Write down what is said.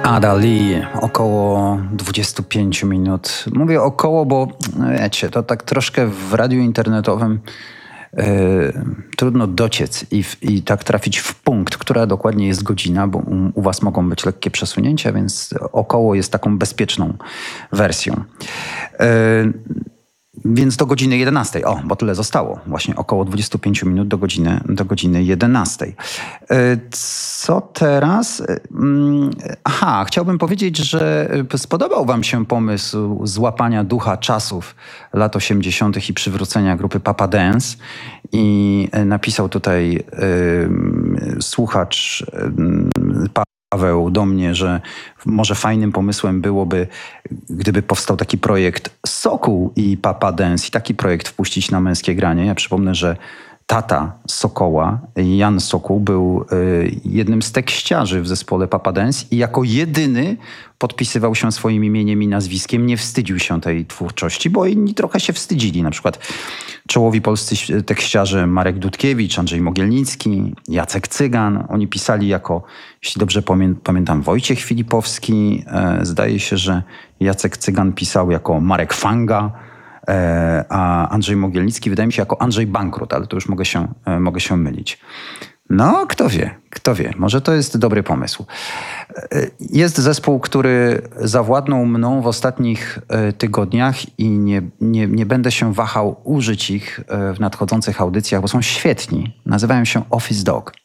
Ada Lee, około 25 minut. Mówię około, bo wiecie, to tak troszkę w radiu internetowym trudno dociec i tak trafić w punkt, która dokładnie jest godzina, bo u was mogą być lekkie przesunięcia, więc około jest taką bezpieczną wersją. Więc do godziny 11. O, bo tyle zostało. Właśnie około 25 minut do godziny 11. Co teraz? Aha, chciałbym powiedzieć, że spodobał wam się pomysł złapania ducha czasów lat 80. i przywrócenia grupy Papa Dance. I napisał tutaj słuchacz Paweł do mnie, że może fajnym pomysłem byłoby, gdyby powstał taki projekt Sokół i Papa Dance i taki projekt wpuścić na Męskie Granie. Ja przypomnę, że tata Sokoła, Jan Sokół, był jednym z tekściarzy w zespole Papa Dance i jako jedyny podpisywał się swoim imieniem i nazwiskiem, nie wstydził się tej twórczości, bo inni trochę się wstydzili. Na przykład czołowi polscy tekściarze Marek Dudkiewicz, Andrzej Mogielnicki, Jacek Cygan. Oni pisali jako, jeśli dobrze pamiętam, Wojciech Filipowski. Zdaje się, że Jacek Cygan pisał jako Marek Fanga, a Andrzej Mogielnicki wydaje mi się jako Andrzej Bankrut, ale to już mogę się mylić. No, kto wie, może to jest dobry pomysł. Jest zespół, który zawładnął mną w ostatnich tygodniach i nie będę się wahał użyć ich w nadchodzących audycjach, bo są świetni. Nazywają się Office Dog.